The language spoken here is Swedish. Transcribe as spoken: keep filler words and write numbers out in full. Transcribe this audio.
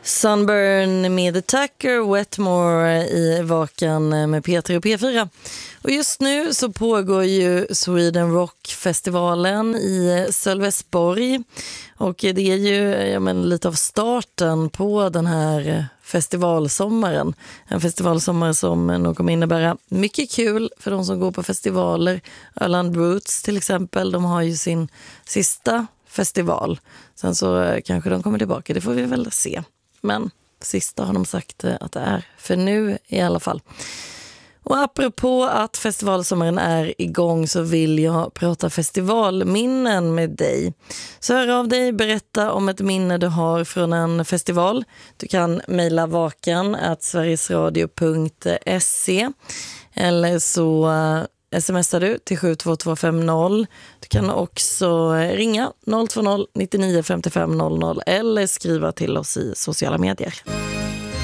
Sunburn med The Tucker, Wetmore i Vaken med P tre och P fyra. Och just nu så pågår ju Sweden Rock-festivalen i Sölvesborg. Och det är ju ja, men, lite av starten på den här festivalsommaren. En festivalsommar som nog kommer innebära mycket kul för de som går på festivaler. Öland Roots till exempel, de har ju sin sista festival. Sen så kanske de kommer tillbaka, det får vi väl se. Men sista har de sagt att det är för nu i alla fall. Och apropå att festivalsommaren är igång så vill jag prata festivalminnen med dig. Så hör av dig, berätta om ett minne du har från en festival. Du kan mejla vaken at sverigesradio punkt se eller så smsar du till sju två två fem noll. Du kan också ringa noll två noll nio nio fem fem noll noll eller skriva till oss i sociala medier.